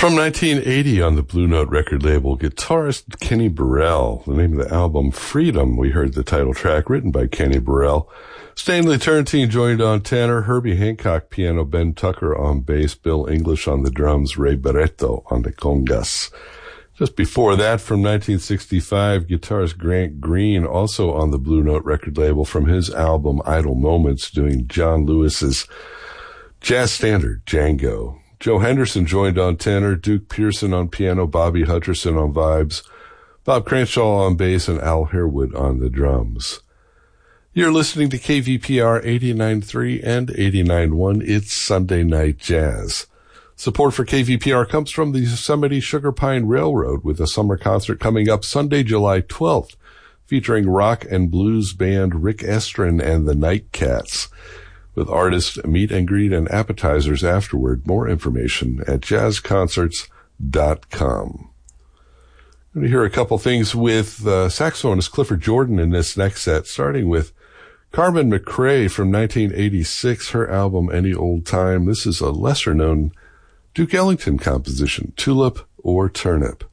From 1980 on the Blue Note record label, guitarist Kenny Burrell. The name of the album, Freedom. We heard the title track written by Kenny Burrell. Stanley Turrentine joined on tenor, Herbie Hancock piano, Ben Tucker on bass, Bill English on the drums, Ray Barretto on the congas. Just before that, from 1965, guitarist Grant Green, also on the Blue Note record label, from his album Idle Moments, doing John Lewis's jazz standard, Django. Joe Henderson joined on tenor, Duke Pearson on piano, Bobby Hutcherson on vibes, Bob Cranshaw on bass, and Al Harewood on the drums. You're listening to KVPR 89.3 and 89.1. It's Sunday Night Jazz. Support for KVPR comes from the Yosemite Sugar Pine Railroad, with a summer concert coming up Sunday, July 12th, featuring rock and blues band Rick Estrin and the Nightcats, with artist meet and greet and appetizers afterward. More information at jazzconcerts.com. I'm going to hear a couple things with saxophonist Clifford Jordan in this next set, starting with Carmen McRae from 1986, her album Any Old Time. This is a lesser-known Duke Ellington composition, Tulip or Turnip.